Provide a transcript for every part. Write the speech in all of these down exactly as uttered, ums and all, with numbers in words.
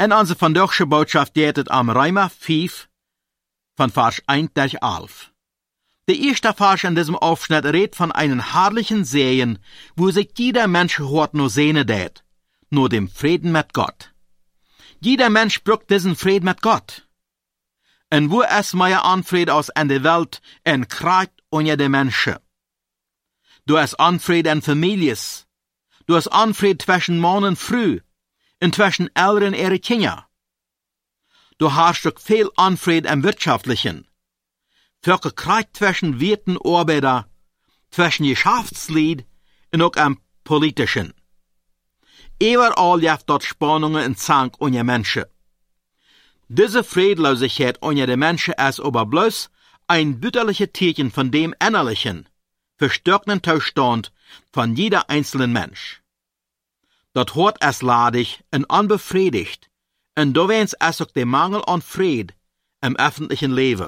En onze vandaagse boodschap deed het am Römer vijf, van vers één tot elf. Der erste Vers in diesem Aufschnitt redet von einem herrlichen Sehen, wo sich jeder Mensch hört nur sehne det, nur dem Frieden mit Gott. Jeder Mensch braucht diesen Frieden mit Gott. Und wo es mehr Anfried aus in der Welt en kriegt unter den Menschen. Du hast Anfried in Families. Du hast Anfried zwischen Mann und Frau, und zwischen Eltern und ihre Kinder. Du hast auch viel Anfried im Wirtschaftlichen. Völker Krieg zwischen Wirten und Arbeiter, zwischen Geschäftslied und auch am Politischen. Überall gibt dort Spannungen und Zank unter Menschen. Diese Friedlosigkeit unter den Menschen ist aber bloß ein bitterliches Zeichen von dem innerlichen, verstärkten Zustand von jeder einzelnen Mensch. Dort hört es ladig und unbefriedigt, und da wens es auch der Mangel an Fried im öffentlichen Leben.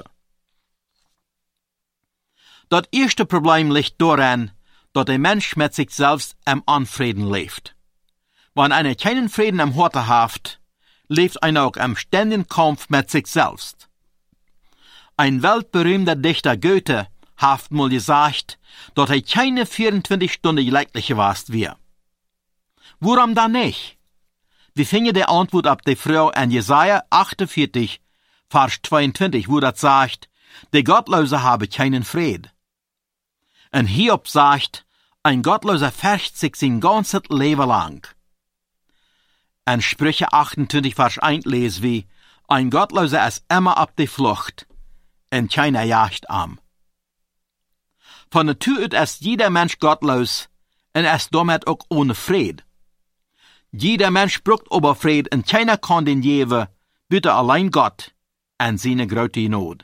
Das erste Problem liegt darin, dass der Mensch mit sich selbst im Unfrieden lebt. Wenn einer keinen Frieden im Herzen hat, lebt einer auch im ständigen Kampf mit sich selbst. Ein weltberühmter Dichter Goethe hat mal gesagt, dass er keine vierundzwanzig Stunden glücklich war wie. Warum dann nicht? Wir finden die Antwort ab der Frau in Jesaja achtundvierzig, Vers zweiundzwanzig, wo das sagt, der Gottlose habe keinen Fried. Und Hiob sagt, ein Gottloser fürchtet sich sein ganzes Leben lang. In Sprüche achtundzwanzig, Vers eins lesen wir, ein Gottloser ist immer auf der Flucht, und keiner jagt am. Von Natur aus ist jeder Mensch gottlos, und ist damit auch ohne Fried. Jeder Mensch braucht aber Fried, und keiner kann den geben, bitte allein Gott, und seine große Not.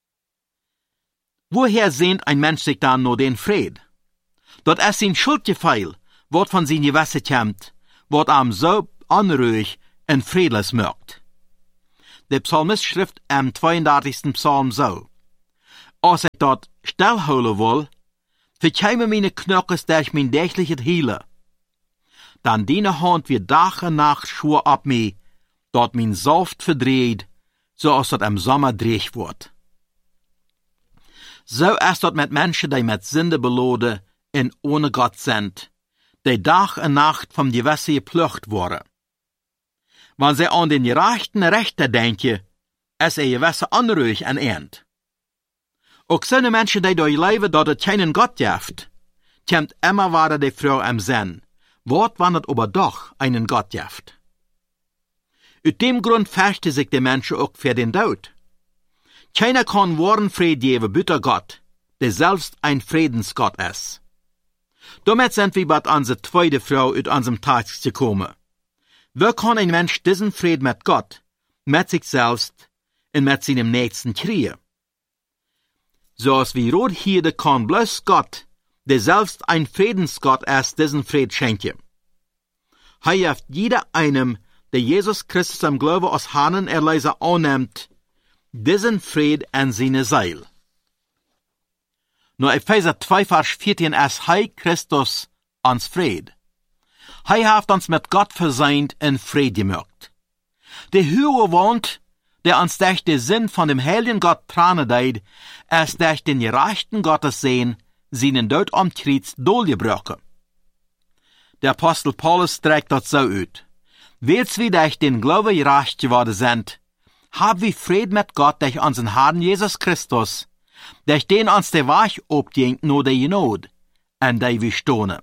Woher sehnt ein Mensch sich dann nur den Fried? Dort ist sein Schuldgefühl, wird von seinem Gewissen kommt, wird am so unruhig und friedlos macht. Der Psalmist schrift im zweiunddreißigsten Psalm so: Als ich dort stillholen will, verkäme meine Knochen durch mein tägliches Hiele. Dann deine Hand wird Tag und Nacht schwur ab mir, dort mein Saft verdreht, so als dort im Sommer dreich wird. So ist dort mit Menschen, die mit Sünde beladen und ohne Gott sind, die Tag und Nacht vom Gewässer geplucht wurden. Wenn sie an den gerechten Rechter denken, ist ihr Gewässer unruhig und ernst. Auch so eine Menschen, die durch leben, dass es keinen Gott gibt, kommt immer wieder die Frau im Sinn, Wort wandert aber doch einen Gott gibt. Aus dem Grund fürchten sich die Menschen auch für den Tod. Keiner kann wahren Fried geben, bitte Gott, der selbst ein Friedensgott ist. Damit sind wir bei unserer zweiten Frau aus unserem Text gekommen. Wie kann ein Mensch diesen Fried mit Gott, mit sich selbst und mit seinem Nächsten kriegen? So als wie rot hier, kann bloß Gott, der selbst ein Friedensgott ist, diesen Fried schenken. Er hilft jeder einem, der Jesus Christus am Glaube als Herrn und Erlöser annimmt, diesen Fried in seine Seele. Nur Epheser zwei, Vers vierzehn ist Hei Christus ans Fried. Er hat uns mit Gott versöhnt in Fried gemacht. Der höhere Wand, der uns durch den Sinn von dem heiligen Gott prane deid, ist durch den gerechten Gottes Sehen, seinen Tod am Kreuz durchgebrochen. Der Apostel Paulus trägt das so aus. Weils wir durch den Glaube gerecht geworden sind, haben wir Fried mit Gott durch unseren Herrn Jesus Christus, durch den uns der Weg obdient nur der Not, an der wir stehen.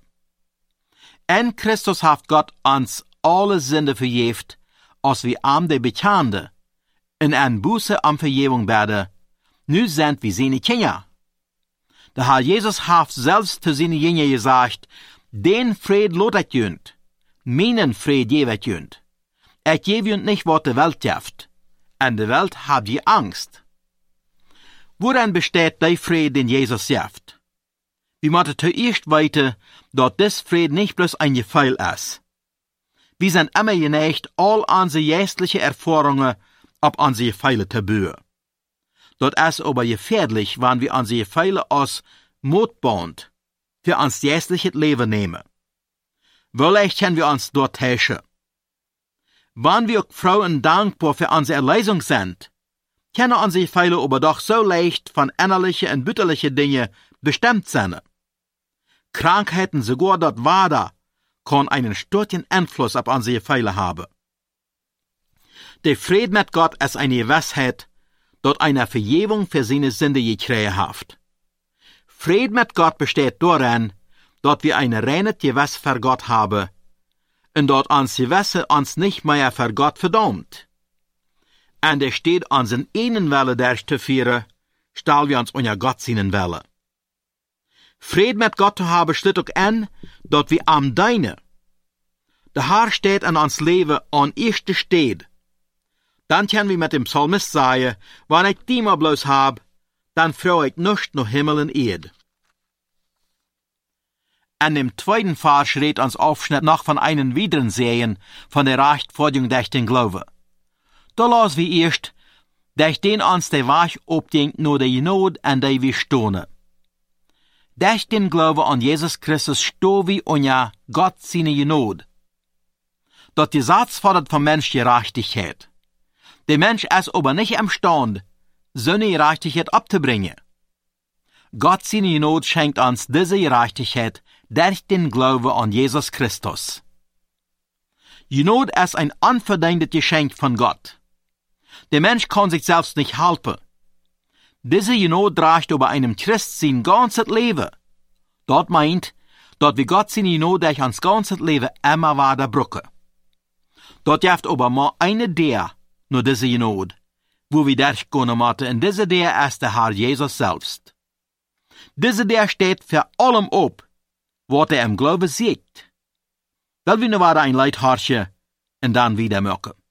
In Christus hat Gott uns alle Sünde vergebt, als wir am der Bekannte, in an Buße am Vergebung werden, nu sind wir seine Kinder. Der Herr Jesus hat selbst zu seinen Jüngern gesagt, den Fried lot ich jünt, meinen Fried gebe ich jünt. Ich gebe jünt nicht, was die Welt gibt. In der Welt habt ihr Angst. Woran besteht der Fried, den Jesus gibt? Wir müssen zuerst weiter, dass das Fried nicht bloß ein Gefühl ist. Wir sind immer geneigt, all unsere geistlichen Erfahrungen auf unsere Gefühle zu bauen. Dort ist aber gefährlich, wenn wir unsere Gefühle als Mutband für uns geistliches Leben nehmen. Vielleicht können wir uns dort täuschen. Wann wir Frauen dankbar für unsere Erlösung sind, können unsere Fehler aber doch so leicht von innerlichen und bütterlichen Dingen bestimmt sein. Krankheiten, sogar dort Wader, kann einen starken Einfluss auf unsere Fehler haben. Der Friede mit Gott ist eine Gewissheit, dort eine Vergebung für seine Sünde gekriegt hat. Friede mit Gott besteht darin, dort wir eine reine Gewiss für Gott haben, und dort uns Gewisse uns nicht mehr für Gott verdammt. Und er steht uns in einen Welle durchzuführen, statt wir uns unter Gott seinen Welle. Friede mit Gott zu haben schlitt auch an, dort wir am Deine. Der Herr steht in uns Leben an erster Stelle. Dann können wir mit dem Psalmist sagen, wenn ich die mal bloß hab, dann freue ich nicht noch Himmel und Erde. An dem zweiten Vers redet uns Aufschnitt noch von einem weiteren Sehen von der Rechtfertigung durch den Glaube. Da lassen wir erst, durch den uns der Weg obdient nur der Not, an der wir stehen. Durch den Glaube an Jesus Christus stehen wir unter Gott seine Not. Dort die Satz fordert vom Mensch Gerechtigkeit. Der Mensch ist aber nicht imstand, seine Gerechtigkeit abzubringen. Gott seine Not schenkt uns diese Gerechtigkeit durch den Glauben an Jesus Christus. Not ist ein unverdientes Geschenk von Gott. Der Mensch kann sich selbst nicht helfen. Diese Not trägt über einem Christ sein ganzes Leben. Dort meint, dort wie Gott seine Not durch uns ganzes Leben immer weiter brücken. Dort jaft aber mal eine der, nur diese Not, wo wir durchgehen müssen, und diese der ist der Herr Jesus selbst. Diese der steht für allem ob, was er im Glauben sieht. Weil wir nur weiter ein Leid harchen und dann wieder mögen.